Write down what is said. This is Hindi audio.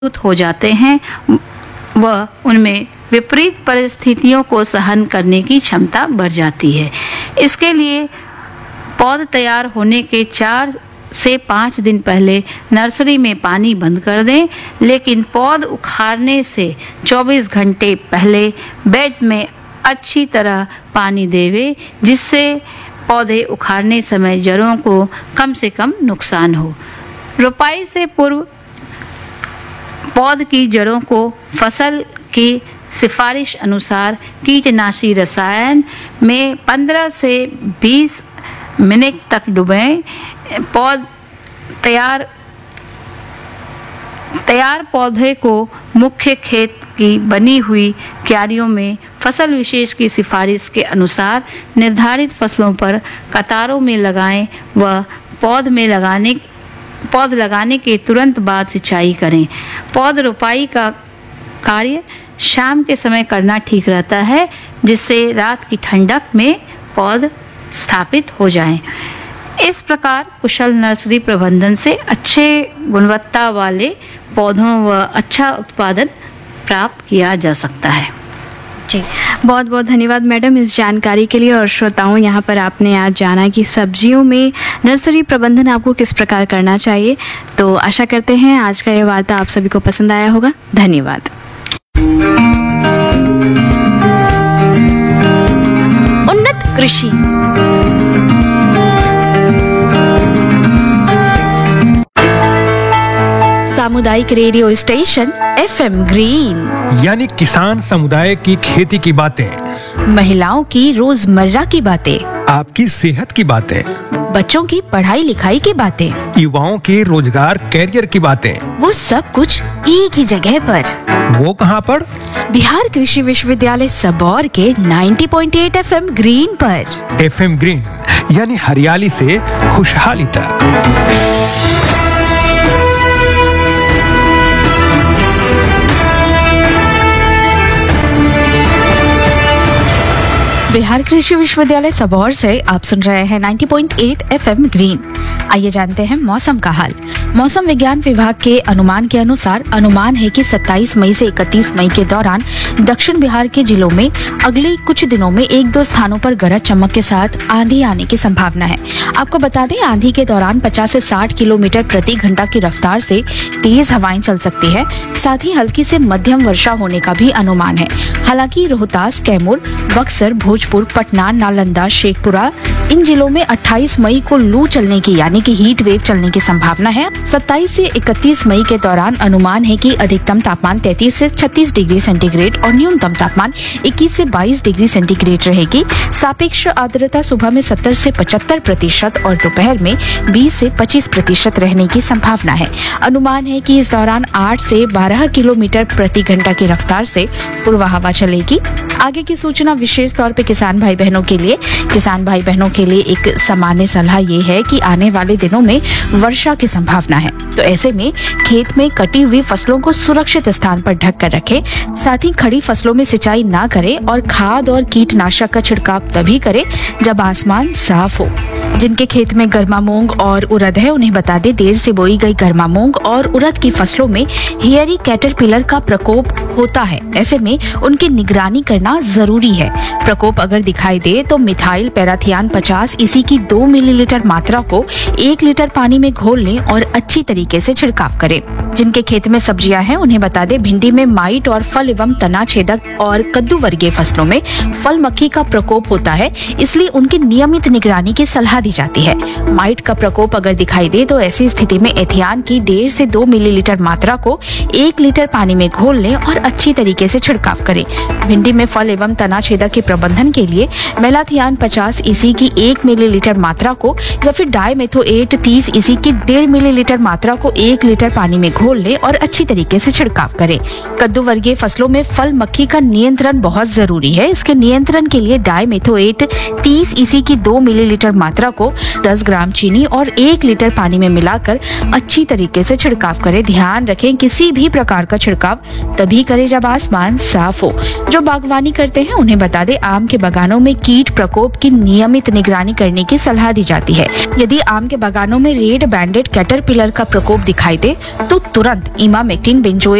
हो जाते हैं व उनमें विपरीत परिस्थितियों को सहन करने की क्षमता बढ़ जाती है। इसके लिए पौध तैयार होने के 4 से 5 दिन पहले नर्सरी में पानी बंद कर दें, लेकिन पौध उखाड़ने से 24 घंटे पहले बेड्स में अच्छी तरह पानी देवें, जिससे पौधे उखाड़ने समय जड़ों को कम से कम नुकसान हो। रोपाई से पूर्व पौध की जड़ों को फसल की सिफारिश अनुसार कीटनाशी रसायन में 15 से 20 मिनट तक डुबोएं। पौध तैयार पौधे को मुख्य खेत की बनी हुई क्यारियों में फसल विशेष की सिफारिश के अनुसार निर्धारित फसलों पर कतारों में लगाएं व पौध लगाने के तुरंत बाद सिंचाई करें। पौध रोपाई का कार्य शाम के समय करना ठीक रहता है, जिससे रात की ठंडक में पौध स्थापित हो जाएं। इस प्रकार कुशल नर्सरी प्रबंधन से अच्छे गुणवत्ता वाले पौधों व अच्छा उत्पादन प्राप्त किया जा सकता है। जी, बहुत बहुत धन्यवाद मैडम इस जानकारी के लिए। और श्रोताओं, यहाँ पर आपने आज जाना कि सब्जियों में नर्सरी प्रबंधन आपको किस प्रकार करना चाहिए। तो आशा करते हैं आज का यह वार्ता आप सभी को पसंद आया होगा। धन्यवाद। उन्नत कृषि सामुदायिक रेडियो स्टेशन FM ग्रीन, यानी किसान समुदाय की खेती की बातें, महिलाओं की रोजमर्रा की बातें, आपकी सेहत की बातें, बच्चों की पढ़ाई लिखाई की बातें, युवाओं के रोजगार कैरियर की बातें, वो सब कुछ एक ही जगह पर। वो कहाँ पर? बिहार कृषि विश्वविद्यालय सबौर के 90.8 FM ग्रीन पर। FM ग्रीन यानी हरियाली से खुशहाली तक। बिहार कृषि विश्वविद्यालय सबौर से आप सुन रहे हैं 90.8 FM ग्रीन। आइए जानते हैं मौसम का हाल। मौसम विज्ञान विभाग के अनुमान के अनुसार अनुमान है कि 27 मई से 31 मई के दौरान दक्षिण बिहार के जिलों में अगले कुछ दिनों में 1-2 स्थानों पर गरज चमक के साथ आंधी आने की संभावना है। आपको बता दें, आंधी के दौरान 50 से 60 किलोमीटर प्रति घंटा की रफ्तार से तेज हवाएं चल सकती है। साथ ही हल्की से मध्यम वर्षा होने का भी अनुमान है। हालांकि रोहतास, कैमूर, बक्सर, भोजपुर, पटना, नालंदा, शेखपुरा इन जिलों में 28 मई को लू चलने की यानी कि हीट वेव चलने की संभावना है। 27 से 31 मई के दौरान अनुमान है कि अधिकतम तापमान 33 से 36 डिग्री सेंटीग्रेड और न्यूनतम तापमान 21 से 22 डिग्री सेंटीग्रेड रहेगी। सापेक्ष आर्द्रता सुबह में 70 से 75% और दोपहर में 20 से 25% रहने की संभावना है। अनुमान है कि इस दौरान 8 से 12 किलोमीटर प्रति घंटा की रफ्तार से पूर्वा हवा चलेगी। आगे की सूचना विशेष तौर पे किसान भाई बहनों के लिए एक सामान्य सलाह ये है कि आने वाले दिनों में वर्षा की संभावना है, तो ऐसे में खेत में कटी हुई फसलों को सुरक्षित स्थान पर ढक कर रखें। साथ ही खड़ी फसलों में सिंचाई ना करें और खाद और कीटनाशक का छिड़काव तभी करें जब आसमान साफ हो। जिनके खेत में गर्मा मूंग और उड़द है, उन्हें बता दें, देर से बोई गई गर्मा मूंग और उड़द की फसलों में हेयरी कैटरपिलर का प्रकोप होता है। ऐसे में उनकी निगरानी करना जरूरी है। प्रकोप अगर दिखाई दे तो मिथाइल पैराथियान 50 इसी की 2 मिलीलीटर मात्रा को 1 लीटर पानी में घोल लें और अच्छी तरीके से छिड़काव करें। जिनके खेत में सब्जियां हैं, उन्हें बता दें, भिंडी में माइट और फल एवं तना छेदक और कद्दू वर्गीय फसलों में फल मक्खी का प्रकोप होता है, इसलिए उनकी नियमित निगरानी की सलाह दी जाती है। माइट का प्रकोप अगर दिखाई दे तो ऐसी स्थिति में एथियान की 1.5 से 2 मिलीलीटर मात्रा को 1 लीटर पानी में घोल लें और अच्छी तरीके से छिड़काव करें। भिंडी में फल एवं तना छेदक के प्रबंधन के लिए मेलाथियान 50 इसी की 1 मिलीलीटर मात्रा को या फिर डाइमेथोएट 30 इसी की 1.5 मिलीलीटर मात्रा को 1 लीटर पानी में घोल लें और अच्छी तरीके से छिड़काव करें। कद्दू वर्गीय फसलों में फल मक्खी का नियंत्रण बहुत जरूरी है। इसके नियंत्रण के लिए डाइमेथोएट 30 इसी की 2 मिलीलीटर मात्रा को 10 ग्राम चीनी और 1 लीटर पानी में मिलाकर अच्छी तरीके से छिड़काव करें। ध्यान रखें, किसी भी प्रकार का छिड़काव तभी करें जब आसमान साफ हो। जो बागवानी करते हैं उन्हें बता दें, आम के बागानों में कीट प्रकोप की नियमित निगरानी करने की सलाह दी जाती है। यदि आम के बागानों में रेड बैंडेड कैटरपिलर का प्रकोप दिखाई दे तो तुरंत इमामेक्टिन बेंजोएट